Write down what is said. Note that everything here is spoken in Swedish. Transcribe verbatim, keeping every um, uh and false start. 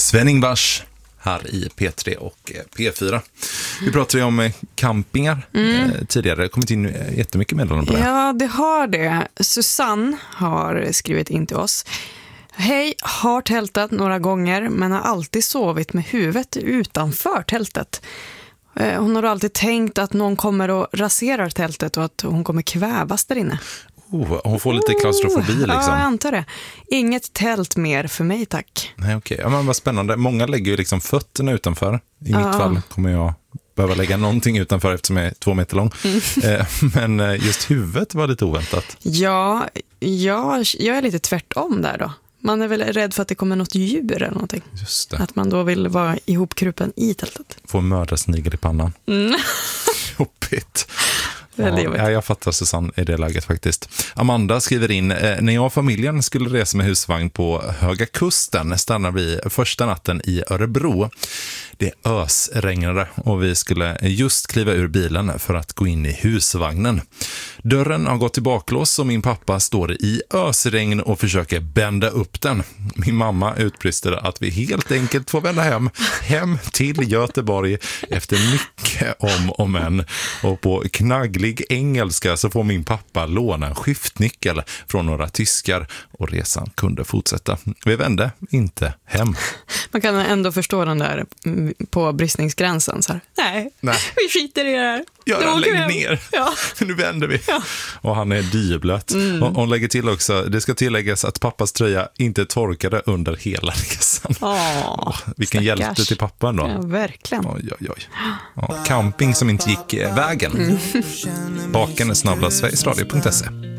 Sven-Ingvars här i P tre och P fyra. Vi pratade ju om campingar mm. eh, tidigare. Det har kommit in jättemycket meddelanden på det. Ja, det har det. Susanne har skrivit in till oss. Hej, har tältat några gånger men har alltid sovit med huvudet utanför tältet. Hon har alltid tänkt att någon kommer och raserar tältet och att hon kommer kvävas där inne. Oh, hon får lite klaustrofobi liksom. Ja, jag antar det. Inget tält mer för mig, tack. Nej, okej. Okay. Ja, men vad spännande. Många lägger ju liksom fötterna utanför. I ja. mitt fall kommer jag behöva lägga någonting utanför eftersom jag är två meter lång. Mm. Men just huvudet var lite oväntat. Ja, jag, jag är lite tvärtom där då. Man är väl rädd för att det kommer något djur eller någonting. Just det. Att man då vill vara ihopkrupen i tältet. Få en mördarsnigel i pannan. Mm. Jobbigt. Ja, ja, jag fattar Susanne i det läget faktiskt. Amanda skriver in, eh, när jag och familjen skulle resa med husvagn på Höga Kusten stannade vi första natten i Örebro. Det ösregnade och vi skulle just kliva ur bilen för att gå in i husvagnen. Dörren har gått i baklås och min pappa står i ösregn och försöker bända upp den. Min mamma utbrister att vi helt enkelt får vända hem, hem till Göteborg efter mycket om och men. Och på knagglig engelska så får min pappa låna en skiftnyckel från några tyskar och resan kunde fortsätta. Vi vände inte hem. Man kan ändå förstå den där på bristningsgränsen så här. Nej, Nej. vi skiter i det här. Ja, lägg ner. Ja. Nu vänder vi. Ja. Och han är dyblöt. Mm. Och hon lägger till också, det ska tilläggas att pappas tröja inte torkade under hela resan. Åh, vilken stackars. hjälte till pappan då. Ja, verkligen. Oj, oj, oj. Ja, camping som inte gick vägen. Mm. Baken är snabbla sverigesradio punkt se.